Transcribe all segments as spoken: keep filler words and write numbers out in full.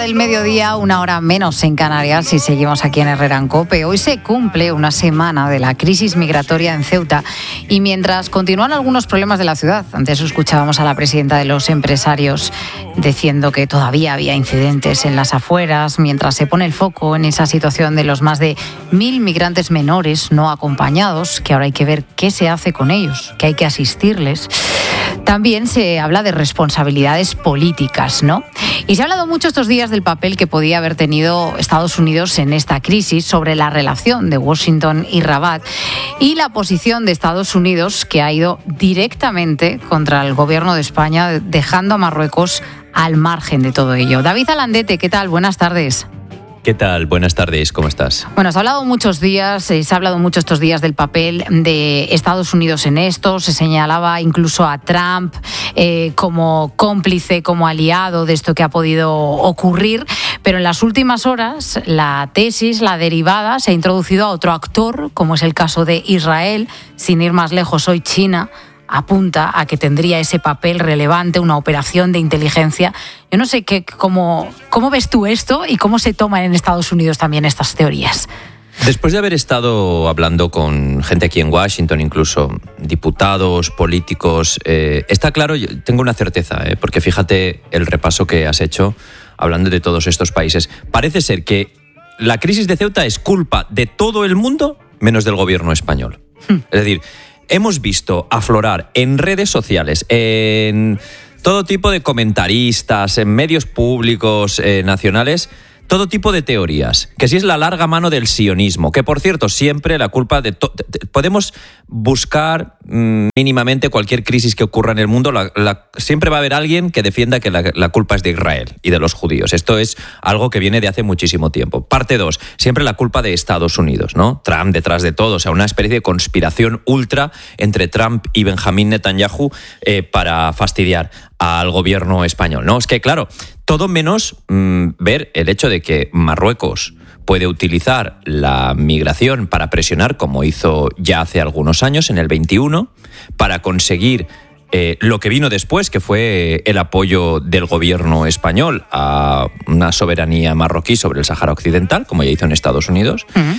del mediodía, una hora menos en Canarias, y seguimos aquí en Herrera en COPE. Hoy se cumple una semana de la crisis migratoria en Ceuta y mientras continúan algunos problemas de la ciudad, antes escuchábamos a la presidenta de los empresarios diciendo que todavía había incidentes en las afueras, mientras se pone el foco en esa situación de los más de mil migrantes menores no acompañados, que ahora hay que ver qué se hace con ellos, que hay que asistirles. También se habla de responsabilidades políticas, ¿no? Y se ha hablado mucho estos días del papel que podía haber tenido Estados Unidos en esta crisis, sobre la relación de Washington y Rabat y la posición de Estados Unidos, que ha ido directamente contra el gobierno de España, dejando a Marruecos al margen de todo ello. David Alandete, ¿qué tal? Buenas tardes. ¿Qué tal? Buenas tardes, ¿cómo estás? Bueno, se ha hablado muchos días, eh, se ha hablado mucho estos días del papel de Estados Unidos en esto, se señalaba incluso a Trump eh, como cómplice, como aliado de esto que ha podido ocurrir, pero en las últimas horas la tesis, la derivada, se ha introducido a otro actor, como es el caso de Israel. Sin ir más lejos, hoy China apunta a que tendría ese papel relevante, una operación de inteligencia. Yo no sé qué, cómo, cómo ves tú esto y cómo se toman en Estados Unidos también estas teorías. Después de haber estado hablando con gente aquí en Washington, incluso diputados, políticos, eh, está claro, yo tengo una certeza, eh, porque fíjate el repaso que has hecho hablando de todos estos países. Parece ser que la crisis de Ceuta es culpa de todo el mundo menos del gobierno español. Hmm. Es decir, hemos visto aflorar en redes sociales, en todo tipo de comentaristas, en medios públicos eh, nacionales, todo tipo de teorías, que si es la larga mano del sionismo, que por cierto siempre la culpa de... To- podemos buscar mmm, mínimamente cualquier crisis que ocurra en el mundo, la, la, siempre va a haber alguien que defienda que la, la culpa es de Israel y de los judíos. Esto es algo que viene de hace muchísimo tiempo. Parte dos, siempre la culpa de Estados Unidos, ¿no? Trump detrás de todo, o sea, una especie de conspiración ultra entre Trump y Benjamín Netanyahu eh, para fastidiar al gobierno español, ¿no? Es que, claro, todo menos mmm, ver el hecho de que Marruecos puede utilizar la migración para presionar, como hizo ya hace algunos años, en el veintiuno, para conseguir eh, lo que vino después, que fue el apoyo del gobierno español a una soberanía marroquí sobre el Sáhara Occidental, como ya hizo en Estados Unidos, uh-huh.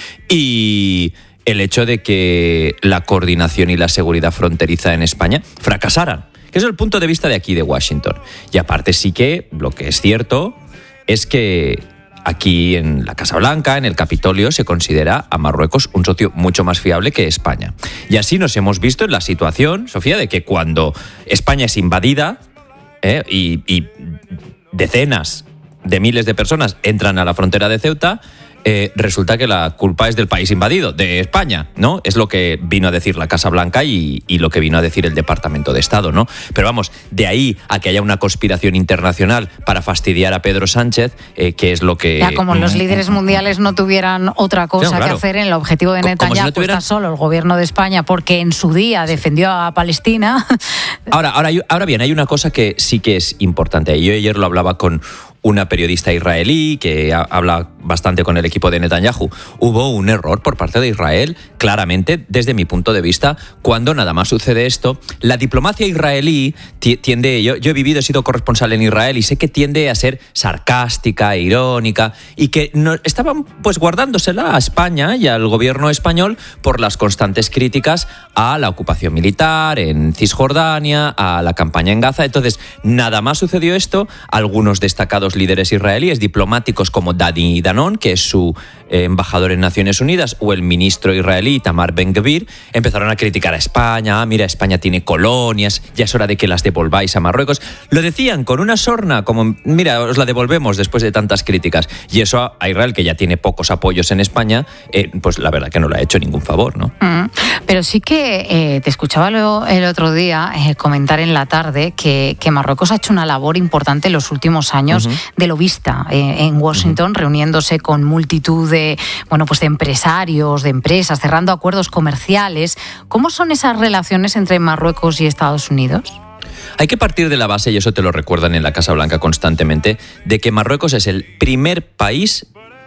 y el hecho de que la coordinación y la seguridad fronteriza en España fracasaran. Que es el punto de vista de aquí, de Washington. Y aparte sí que lo que es cierto es que aquí en la Casa Blanca, en el Capitolio, se considera a Marruecos un socio mucho más fiable que España. Y así nos hemos visto en la situación, Sofía, de que cuando España es invadida eh, y, y decenas de miles de personas entran a la frontera de Ceuta, Eh, resulta que la culpa es del país invadido, de España, ¿no? Es lo que vino a decir la Casa Blanca y, y lo que vino a decir el Departamento de Estado, ¿no? Pero vamos, de ahí a que haya una conspiración internacional para fastidiar a Pedro Sánchez, eh, que es lo que... Ya como los líderes mundiales no tuvieran otra cosa sí, claro. que hacer, en el objetivo de Netanyahu si no tuvieran... está solo el gobierno de España, porque en su día defendió a Palestina. Ahora, ahora, ahora bien, hay una cosa que sí que es importante. Yo ayer lo hablaba con una periodista israelí que habla bastante con el equipo de Netanyahu. Hubo un error por parte de Israel, claramente, desde mi punto de vista, cuando nada más sucede esto. La diplomacia israelí tiende, yo, yo he vivido, he sido corresponsal en Israel y sé que tiende a ser sarcástica, irónica, y que no, estaban pues guardándosela a España y al gobierno español por las constantes críticas a la ocupación militar en Cisjordania, a la campaña en Gaza. Entonces, nada más sucedió esto, algunos destacados líderes israelíes, diplomáticos como Dani Danon, que es su eh, embajador en Naciones Unidas, o el ministro israelí Itamar Ben-Gvir, empezaron a criticar a España. Ah, mira, España tiene colonias, ya es hora de que las devolváis a Marruecos. Lo decían con una sorna, como, mira, os la devolvemos después de tantas críticas. Y eso a Israel, que ya tiene pocos apoyos en España, eh, pues la verdad que no le ha hecho ningún favor, ¿no? Mm, pero sí que eh, te escuchaba lo, el otro día eh, comentar en la tarde que, que Marruecos ha hecho una labor importante en los últimos años, uh-huh. de lobista eh, en Washington, uh-huh. reuniéndose con multitud de, bueno, pues de empresarios, de empresas, cerrando acuerdos comerciales. ¿Cómo son esas relaciones entre Marruecos y Estados Unidos? Hay que partir de la base, y eso te lo recuerdan en la Casa Blanca constantemente, de que Marruecos es el primer país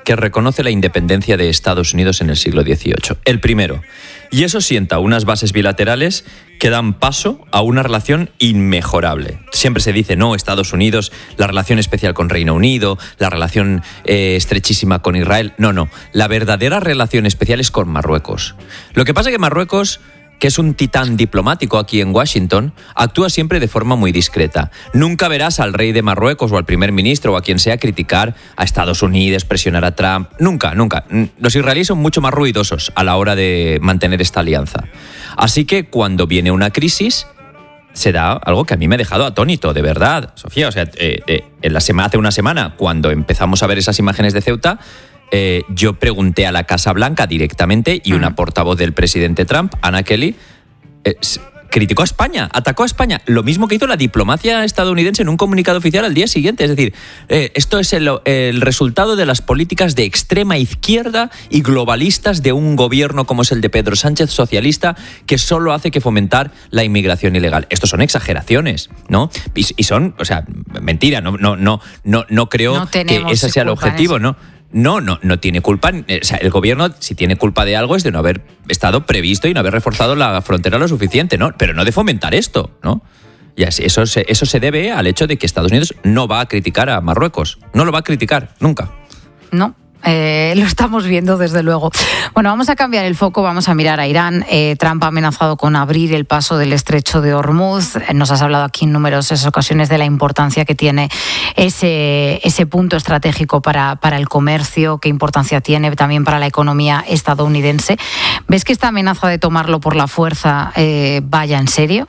que reconoce la independencia de Estados Unidos en el siglo dieciocho. El primero. Y eso sienta unas bases bilaterales que dan paso a una relación inmejorable. Siempre se dice, no, Estados Unidos, la relación especial con Reino Unido, la relación eh, estrechísima con Israel. No, no. La verdadera relación especial es con Marruecos. Lo que pasa es que Marruecos, que es un titán diplomático aquí en Washington, actúa siempre de forma muy discreta. Nunca verás al rey de Marruecos o al primer ministro o a quien sea criticar a Estados Unidos, presionar a Trump. Nunca, nunca. Los israelíes son mucho más ruidosos a la hora de mantener esta alianza. Así que cuando viene una crisis, se da algo que a mí me ha dejado atónito, de verdad, Sofía. O sea, eh, eh, en la semana, hace una semana, cuando empezamos a ver esas imágenes de Ceuta, Eh, yo pregunté a la Casa Blanca directamente y una portavoz del presidente Trump, Anna Kelly, eh, criticó a España, atacó a España. Lo mismo que hizo la diplomacia estadounidense en un comunicado oficial al día siguiente. Es decir, eh, esto es el, el resultado de las políticas de extrema izquierda y globalistas de un gobierno como es el de Pedro Sánchez, socialista, que solo hace que fomentar la inmigración ilegal. Estos son exageraciones, ¿no? Y, y son, o sea, mentira, no, no, no, no, no creo no que ese sea el objetivo, ¿no? No, no, no tiene culpa. O sea, el gobierno, si tiene culpa de algo, es de no haber estado previsto y no haber reforzado la frontera lo suficiente, ¿no? Pero no de fomentar esto, ¿no? Y así, eso, se, eso se debe al hecho de que Estados Unidos no va a criticar a Marruecos. No lo va a criticar, nunca. No. Eh, lo estamos viendo, desde luego. Bueno, vamos a cambiar el foco, vamos a mirar a Irán. Eh, Trump ha amenazado con abrir el paso del estrecho de Hormuz. Nos has hablado aquí en numerosas ocasiones de la importancia que tiene ese, ese punto estratégico para, para el comercio, qué importancia tiene también para la economía estadounidense. ¿Ves que esta amenaza de tomarlo por la fuerza eh, vaya en serio?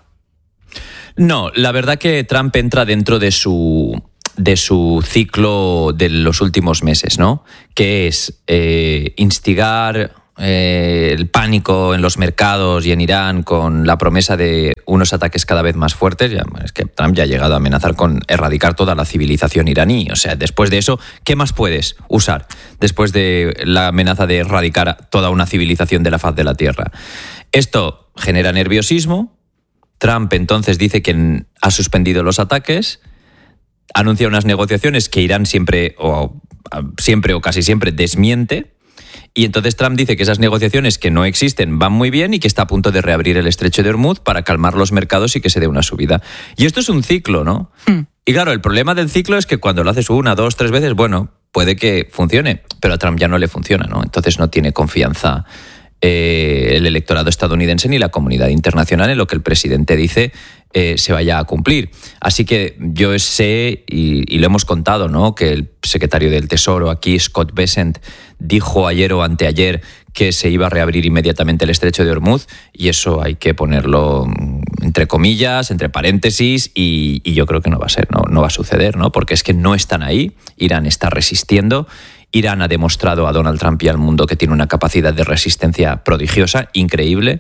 No, la verdad que Trump entra dentro de su... de su ciclo de los últimos meses, ¿no? Que es eh, instigar eh, el pánico en los mercados y en Irán con la promesa de unos ataques cada vez más fuertes. Ya, es que Trump ya ha llegado a amenazar con erradicar toda la civilización iraní. O sea, después de eso, ¿qué más puedes usar? Después de la amenaza de erradicar toda una civilización de la faz de la Tierra. Esto genera nerviosismo. Trump entonces dice que ha suspendido los ataques, anuncia unas negociaciones que Irán siempre o, siempre o casi siempre desmiente, y entonces Trump dice que esas negociaciones que no existen van muy bien y que está a punto de reabrir el estrecho de Hormuz para calmar los mercados y que se dé una subida. Y esto es un ciclo, ¿no? Hmm. Y claro, el problema del ciclo es que cuando lo haces una, dos, tres veces, bueno, puede que funcione, pero a Trump ya no le funciona, ¿no? Entonces no tiene confianza eh, el electorado estadounidense ni la comunidad internacional en lo que el presidente dice Eh, se vaya a cumplir. Así que yo sé, y, y lo hemos contado, ¿no?, que el secretario del Tesoro aquí, Scott Bessent, dijo ayer o anteayer que se iba a reabrir inmediatamente el estrecho de Hormuz, y eso hay que ponerlo entre comillas, entre paréntesis, y, y yo creo que no va a ser, no, no va a suceder, ¿no?, porque es que no están ahí. Irán está resistiendo. Irán ha demostrado a Donald Trump y al mundo que tiene una capacidad de resistencia prodigiosa, increíble,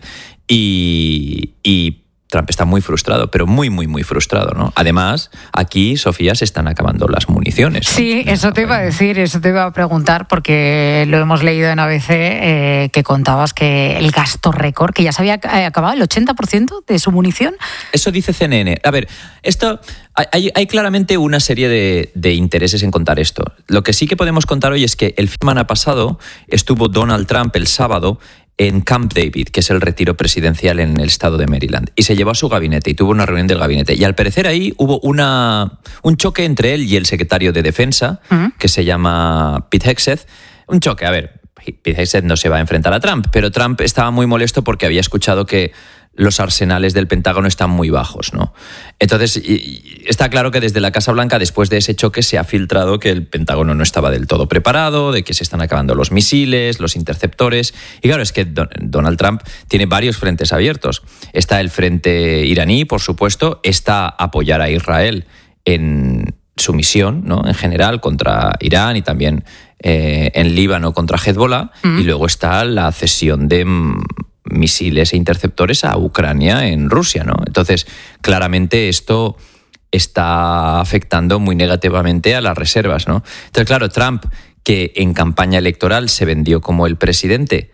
y, y Trump está muy frustrado, pero muy, muy, muy frustrado, ¿no? Además, aquí, Sofía, se están acabando las municiones, ¿no? Sí, eso te iba a decir, eso te iba a preguntar, porque lo hemos leído en A B C, eh, que contabas que el gasto récord, que ya se había acabado el ochenta por ciento de su munición. Eso dice C N N. A ver, esto hay, hay claramente una serie de, de intereses en contar esto. Lo que sí que podemos contar hoy es que el fin de semana pasado estuvo Donald Trump el sábado en Camp David, que es el retiro presidencial en el estado de Maryland, y se llevó a su gabinete y tuvo una reunión del gabinete, y al parecer ahí hubo una, un choque entre él y el secretario de Defensa, uh-huh. que se llama Pete Hegseth. Un choque, a ver, Pete Hegseth no se va a enfrentar a Trump, pero Trump estaba muy molesto porque había escuchado que los arsenales del Pentágono están muy bajos, ¿no? Entonces, está claro que desde la Casa Blanca, después de ese choque, se ha filtrado que el Pentágono no estaba del todo preparado, de que se están acabando los misiles, los interceptores. Y claro, es que Donald Trump tiene varios frentes abiertos. Está el frente iraní, por supuesto, está apoyar a Israel en su misión, ¿no?, en general, contra Irán, y también eh, en Líbano contra Hezbollah, mm. y luego está la cesión de misiles e interceptores a Ucrania en Rusia, ¿no? Entonces, claramente esto está afectando muy negativamente a las reservas, ¿no? Entonces, claro, Trump, que en campaña electoral se vendió como el presidente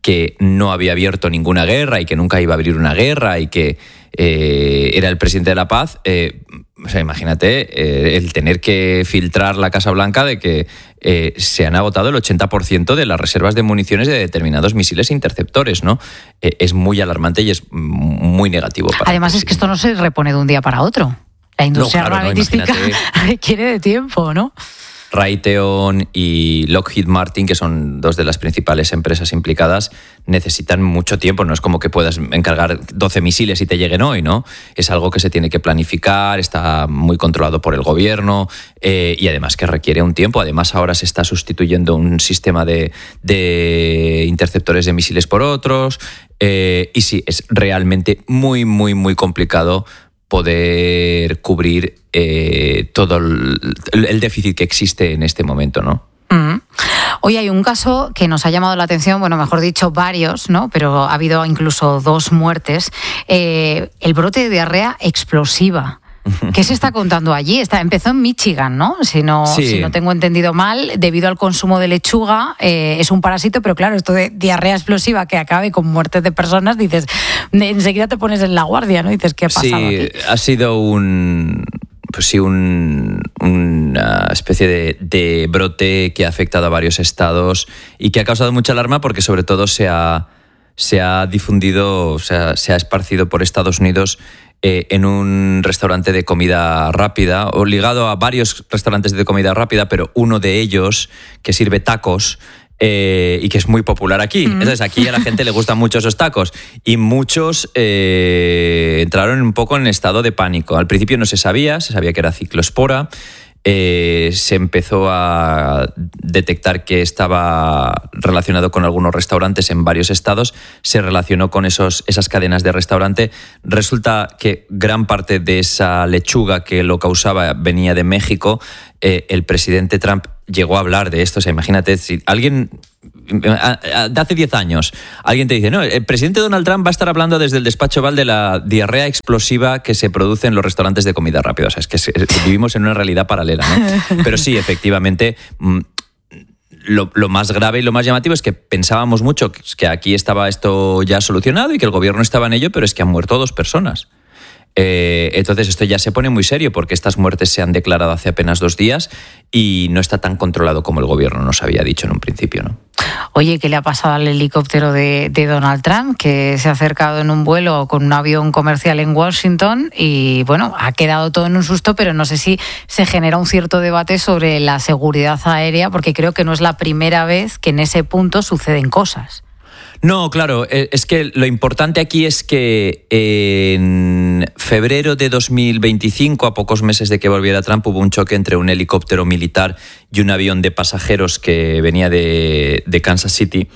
que no había abierto ninguna guerra y que nunca iba a abrir una guerra y que eh, era el presidente de la paz, eh, o sea, imagínate eh, el tener que filtrar la Casa Blanca de que eh, se han agotado el ochenta por ciento de las reservas de municiones de determinados misiles interceptores, ¿no? Eh, es muy alarmante y es muy negativo. Para Además es que esto no se repone de un día para otro. La industria no, claro, armamentística no, requiere de tiempo, ¿no? Raytheon y Lockheed Martin, que son dos de las principales empresas implicadas, necesitan mucho tiempo. No es como que puedas encargar doce misiles y te lleguen hoy, ¿no? Es algo que se tiene que planificar, está muy controlado por el gobierno eh, y además que requiere un tiempo. Además ahora se está sustituyendo un sistema de, de interceptores de misiles por otros eh, y sí, es realmente muy, muy, muy complicado poder cubrir eh, todo el, el déficit que existe en este momento, ¿no? Mm. Hoy hay un caso que nos ha llamado la atención, bueno, mejor dicho, varios, ¿no? Pero ha habido incluso dos muertes. Eh, el brote de diarrea explosiva. ¿Qué se está contando allí? Está, empezó en Michigan, ¿no? Si no, sí. si no tengo entendido mal, debido al consumo de lechuga, eh, es un parásito, pero claro, esto de diarrea explosiva que acabe con muertes de personas, dices, enseguida te pones en la guardia, ¿no? Dices, ¿qué ha pasado sí, aquí? Ha sido un... Pues sí, un, una especie de, de brote que ha afectado a varios estados y que ha causado mucha alarma porque sobre todo se ha, se ha difundido, o sea, se ha esparcido por Estados Unidos eh, en un restaurante de comida rápida, o ligado a varios restaurantes de comida rápida, pero uno de ellos que sirve tacos, Eh, y que es muy popular aquí. Mm. Entonces aquí a la gente le gustan mucho esos tacos y muchos eh, entraron un poco en estado de pánico. Al principio no se sabía, se sabía que era ciclospora. Eh, se empezó a detectar que estaba relacionado con algunos restaurantes en varios estados, se relacionó con esos, esas cadenas de restaurante. Resulta que gran parte de esa lechuga que lo causaba venía de México. Eh, el presidente Trump llegó a hablar de esto. O sea, imagínate, si alguien de hace diez años, alguien te dice, no, el presidente Donald Trump va a estar hablando desde el despacho Oval de la diarrea explosiva que se produce en los restaurantes de comida rápida. O sea, es que vivimos en una realidad paralela, ¿no? Pero sí, efectivamente, lo, lo más grave y lo más llamativo es que pensábamos mucho que aquí estaba esto ya solucionado y que el gobierno estaba en ello, pero es que han muerto dos personas. Eh, entonces esto ya se pone muy serio porque estas muertes se han declarado hace apenas dos días y no está tan controlado como el gobierno nos había dicho en un principio, ¿no? Oye, ¿qué le ha pasado al helicóptero de, de Donald Trump? Que se ha acercado en un vuelo con un avión comercial en Washington y, bueno, ha quedado todo en un susto, pero no sé si se genera un cierto debate sobre la seguridad aérea, porque creo que no es la primera vez que en ese punto suceden cosas. No, claro, es que lo importante aquí es que en febrero de dos mil veinticinco, a pocos meses de que volviera Trump, hubo un choque entre un helicóptero militar y un avión de pasajeros que venía de, de Kansas City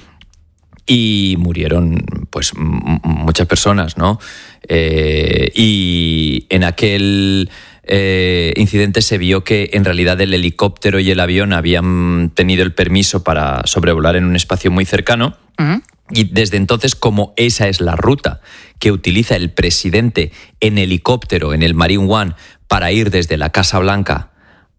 y murieron pues m- muchas personas, ¿no? Eh, y en aquel eh, incidente se vio que en realidad el helicóptero y el avión habían tenido el permiso para sobrevolar en un espacio muy cercano. Uh-huh. Y desde entonces, como esa es la ruta que utiliza el presidente en helicóptero, en el Marine One, para ir desde la Casa Blanca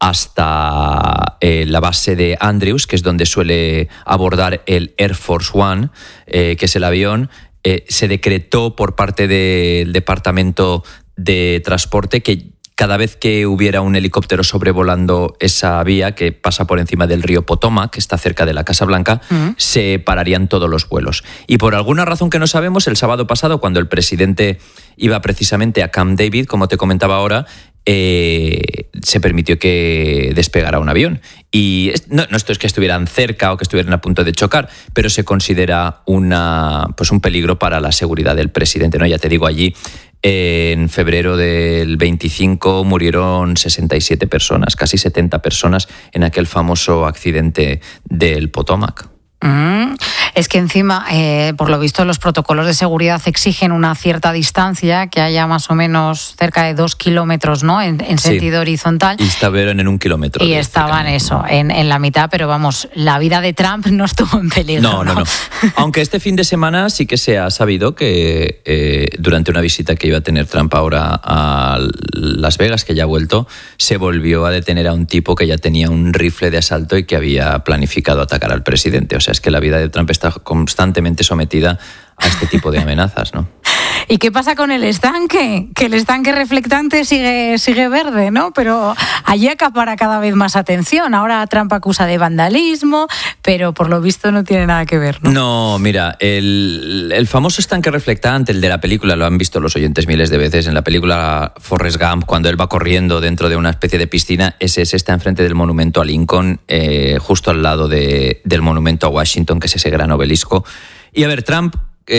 hasta eh, la base de Andrews, que es donde suele abordar el Air Force One, eh, que es el avión, eh, se decretó por parte del Departamento de Transporte que cada vez que hubiera un helicóptero sobrevolando esa vía que pasa por encima del río Potomac, que está cerca de la Casa Blanca, uh-huh. se pararían todos los vuelos. Y por alguna razón que no sabemos, el sábado pasado, cuando el presidente iba precisamente a Camp David, como te comentaba ahora, eh, se permitió que despegara un avión. Y no, no esto es que estuvieran cerca o que estuvieran a punto de chocar, pero se considera una, pues un peligro para la seguridad del presidente, ¿no? Ya te digo, allí en febrero del veinticinco murieron sesenta y siete personas, casi setenta personas en aquel famoso accidente del Potomac. Mm, es que encima, eh, por lo visto, los protocolos de seguridad exigen una cierta distancia, que haya más o menos cerca de dos kilómetros, ¿no? En, en sentido sí. horizontal. Y estaban en un kilómetro. Y estaban eso, en, en la mitad, pero vamos, la vida de Trump no estuvo en peligro. No, no, no. no. Aunque este fin de semana sí que se ha sabido que eh, durante una visita que iba a tener Trump ahora a Las Vegas, que ya ha vuelto, se volvió a detener a un tipo que ya tenía un rifle de asalto y que había planificado atacar al presidente. O sea, es que la vida de Trump está está constantemente sometida a este tipo de amenazas, ¿no? ¿Y qué pasa con el estanque? Que el estanque reflectante sigue, sigue verde, ¿no? Pero allí acapara cada vez más atención. Ahora Trump acusa de vandalismo, pero por lo visto no tiene nada que ver, ¿no? No, mira, el, el famoso estanque reflectante, el de la película, lo han visto los oyentes miles de veces, en la película Forrest Gump, cuando él va corriendo dentro de una especie de piscina, ese, ese está enfrente del monumento a Lincoln, eh, justo al lado de, del monumento a Washington, que es ese gran obelisco. Y a ver, Trump...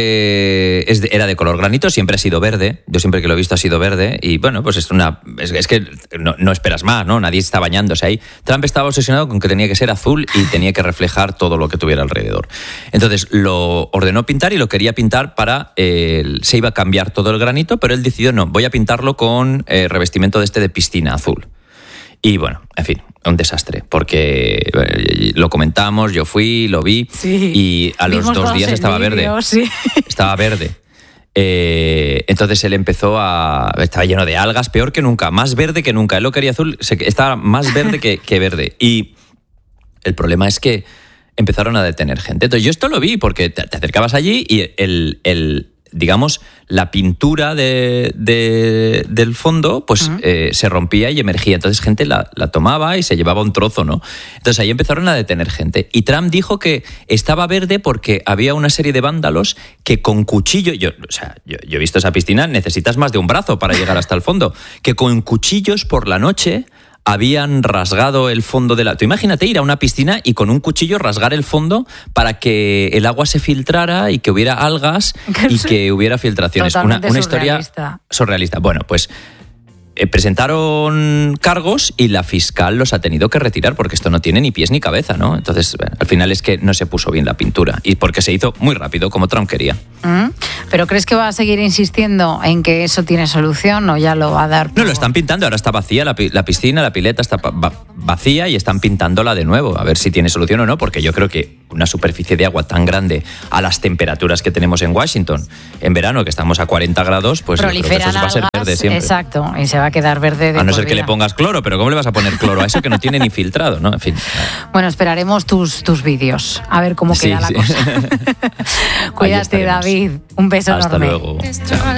Eh, es de, era de color granito, siempre ha sido verde, yo siempre que lo he visto ha sido verde, y bueno, pues es una es, es que no, no esperas más, ¿no? Nadie está bañándose ahí. Trump estaba obsesionado con que tenía que ser azul y tenía que reflejar todo lo que tuviera alrededor. Entonces lo ordenó pintar y lo quería pintar para, eh, se iba a cambiar todo el granito, pero él decidió, no, voy a pintarlo con eh, revestimiento de este de piscina azul. Y bueno, en fin, un desastre, porque eh, lo comentamos, yo fui, lo vi, sí, y a los dos días estaba vídeo, verde. Sí. Estaba verde. Eh, entonces él empezó a... Estaba lleno de algas, peor que nunca, más verde que nunca. Él lo quería azul, estaba más verde que, que verde. Y el problema es que empezaron a detener gente. Entonces yo esto lo vi, porque te, te acercabas allí y el... el digamos, la pintura de, de, del fondo, pues uh-huh. eh, se rompía y emergía. Entonces gente la, la tomaba y se llevaba un trozo, ¿no? Entonces ahí empezaron a detener gente. Y Trump dijo que estaba verde porque había una serie de vándalos que con cuchillo... Yo, o sea, yo, yo he visto esa piscina, necesitas más de un brazo para llegar hasta el fondo. Que con cuchillos por la noche... habían rasgado el fondo de la... Tú imagínate ir a una piscina y con un cuchillo rasgar el fondo para que el agua se filtrara y que hubiera algas y que hubiera filtraciones. Una, una historia surrealista. Bueno, pues eh, presentaron cargos y la fiscal los ha tenido que retirar porque esto no tiene ni pies ni cabeza, ¿no? Entonces, bueno, al final es que no se puso bien la pintura y porque se hizo muy rápido, como Trump quería. Mm, ¿Pero crees que va a seguir insistiendo en que eso tiene solución o ya lo va a dar? Por... No, lo están pintando, ahora está vacía la, la piscina, la pileta está va, vacía y están pintándola de nuevo, a ver si tiene solución o no, porque yo creo que una superficie de agua tan grande a las temperaturas que tenemos en Washington en verano, que estamos a cuarenta grados, pues yo creo que eso va a ser verde siempre. Exacto, y se va a quedar verde de A no ser vida. que le pongas cloro, pero ¿cómo le vas a poner cloro a eso que no tiene ni filtrado, ¿no? En fin. Bueno, esperaremos tus, tus vídeos, a ver cómo queda sí, la sí. cosa. Cuídate, David. Un beso Hasta enorme. Hasta luego. Chao.